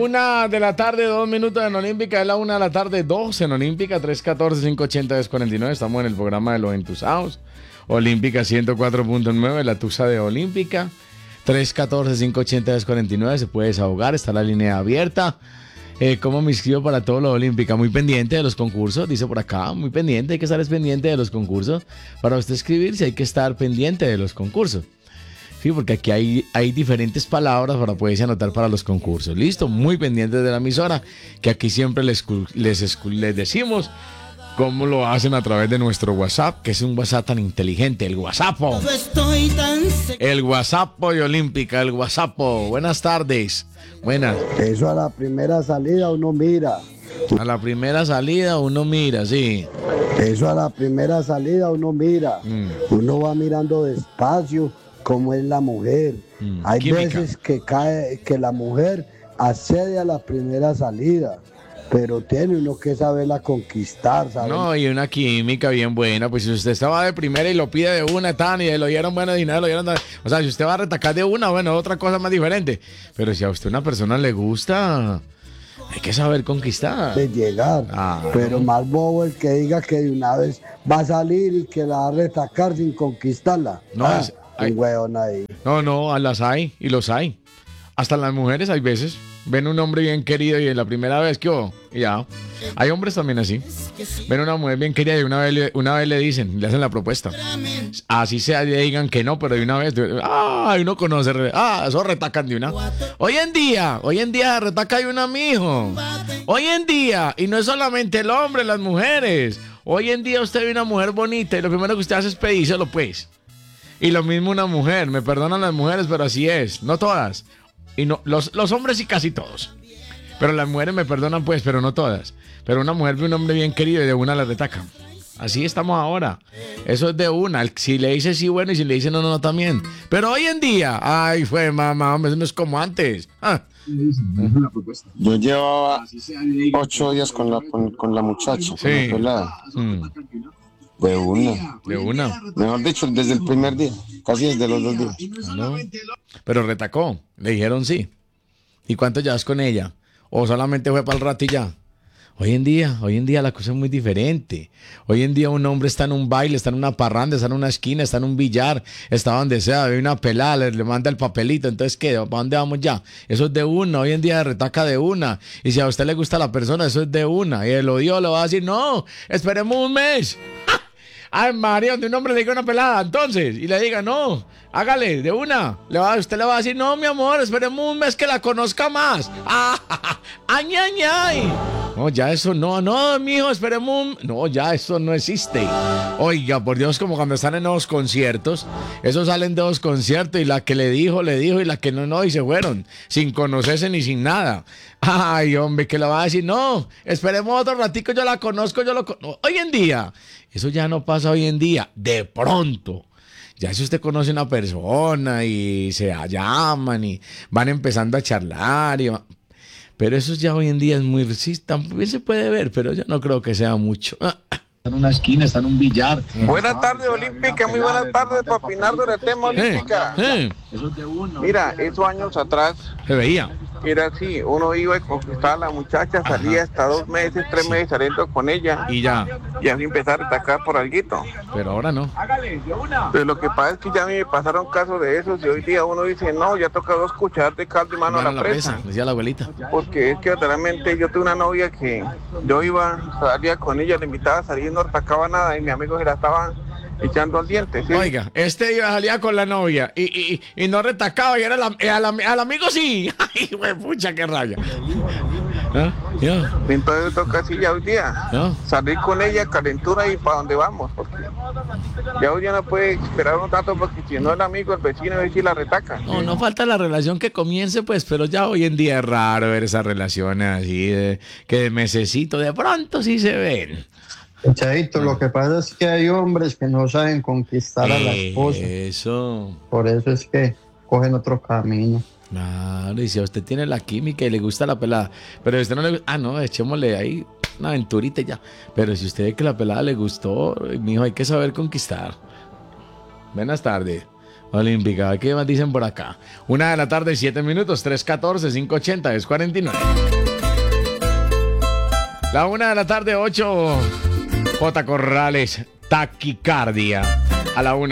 1 de la tarde, 2 minutos en Olímpica. Es la 1 de la tarde, 2 en Olímpica. 314-580-1049. Estamos en el programa de los entusados. Olímpica 104.9, la tusa de Olímpica. 314-580-1049. Se puede desahogar, está la línea abierta. ¿Cómo me inscribo para todo lo Olímpica? Muy pendiente de los concursos, dice por acá. Muy pendiente, hay que estar pendiente de los concursos. Para usted escribirse hay que estar pendiente de los concursos. Sí, porque aquí hay diferentes palabras para poderse anotar para los concursos. Listo, muy pendientes de la emisora, que aquí siempre les decimos cómo lo hacen a través de nuestro WhatsApp, que es un WhatsApp tan inteligente, el WhatsApp. El WhatsApp de Olímpica, el WhatsApp. Buenas tardes. Buenas. Eso a la primera salida uno mira. A la primera salida uno mira, sí. Eso a la primera salida uno mira. Uno va mirando despacio cómo es la mujer. Hay Química. veces que la mujer accede a la primera salida, pero tiene uno que saberla conquistar, ¿sabes? No, y una química bien buena. Pues si usted estaba de primera y lo pide de una, tan, y lo dieron bueno dinero, lo dieron tan. O sea, si usted va a retacar de una, bueno, otra cosa más diferente. Pero si a usted una persona le gusta, hay que saber conquistar. De llegar, pero más bobo el que diga que de una vez va a salir y que la va a retacar sin conquistarla. No, un hueón ahí. No, las hay y los hay. Hasta las mujeres hay veces. Ven un hombre bien querido y en la primera vez que ya. Hay hombres también así. Ven una mujer bien querida y una vez le dicen, le hacen la propuesta. Así sea, le digan que no, pero de una vez, uno conoce, eso retacan de una. Hoy en día retaca de una, mijo. Hoy en día, y no es solamente el hombre, las mujeres. Hoy en día usted ve una mujer bonita y lo primero que usted hace es pedírselo, pues. Y lo mismo una mujer, me perdonan las mujeres, pero así es, no todas. Y no, los hombres sí casi todos. Pero las mujeres me perdonan pues, pero no todas. Pero una mujer ve un hombre bien querido y de una la retaca. Así estamos ahora. Eso es de una. Si le dice sí, bueno, y si le dice no, también. Pero hoy en día, mamá, hombre, eso no es como antes. Yo llevaba 8 días con la muchacha, con la pelada. De una. Mejor dicho, desde el primer día, casi desde los 2 días. No. Pero retacó, le dijeron sí. ¿Y cuánto llevas con ella? ¿O solamente fue para el rato y ya? Hoy en día la cosa es muy diferente. Hoy en día un hombre está en un baile, está en una parranda, está en una esquina, está en un billar, está donde sea, ve una pelada, le manda el papelito. Entonces, ¿qué? ¿Para dónde vamos ya? Eso es de una. Hoy en día retaca de una. Y si a usted le gusta la persona, eso es de una. Y el odio le va a decir, no, esperemos un mes. Ay, María, donde un hombre le diga una pelada, entonces, y le diga, no, hágale, de una. Usted le va a decir, no, mi amor, esperemos un mes que la conozca más. Ay, ay, ay. No, ya eso no, mijo, esperemos un... No, ya eso no existe. Oiga, por Dios, como cuando están en nuevos conciertos, esos salen de los conciertos y la que le dijo, y la que no, y se fueron, sin conocerse ni sin nada. Ay, hombre, que le va a decir, no, esperemos otro ratico, yo la conozco, Hoy en día, eso ya no pasa hoy en día, de pronto. Ya si usted conoce a una persona y se llaman y van empezando a charlar, pero eso ya hoy en día es muy... Sí, también se puede ver, pero yo no creo que sea mucho. Está en una esquina, está en un billar. Buenas tardes, Olímpica, muy buenas tardes para opinar sobre el tema Olímpica. Mira, esos años atrás se veía. Era así, uno iba y conquistaba a la muchacha, salía hasta 2 meses, 3 meses saliendo con ella. Y ya. Y así empezar a atacar por alguito. Pero ahora no. Pero lo que pasa es que ya a mí me pasaron casos de esos y hoy día uno dice, no, ya toca 2 cucharadas de caldo y mano a la presa. Decía la abuelita. Porque es que realmente yo tuve una novia que yo salía con ella, le invitaba a salir, no atacaba nada y mi amigo se la estaban echando al diente, ¿sí? Oiga, salía con la novia y no retacaba y era al amigo sí. Ay, güey, pucha, qué raya. Entonces toca así ya hoy día. Salir con ella, calentura y para dónde vamos. Porque ya hoy día no puede esperar un rato porque si no el amigo, el vecino, a ver si la retaca. No falta la relación que comience, pues, pero ya hoy en día es raro ver esas relaciones así, que de mesecito de pronto sí se ven. Chaito, lo que pasa es que hay hombres que no saben conquistar a la esposa. Eso. Por eso es que cogen otro camino. Claro, y si a usted tiene la química y le gusta la pelada, pero a usted no le gusta, no, echémosle ahí una aventurita y ya. Pero si usted ve que la pelada le gustó, mijo, hay que saber conquistar. Buenas tardes. Olímpica. ¿Qué más dicen por acá? 1 de la tarde, 7 minutos, 314-580, es 49. La 1 de la tarde, 8. J. Corrales, taquicardia. A la 1.